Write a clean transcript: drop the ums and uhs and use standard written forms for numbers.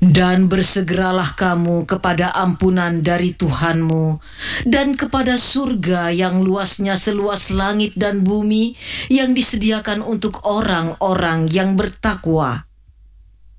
Dan bersegeralah kamu kepada ampunan dari Tuhanmu, dan kepada surga yang luasnya seluas langit dan bumi, yang disediakan untuk orang-orang yang bertakwa.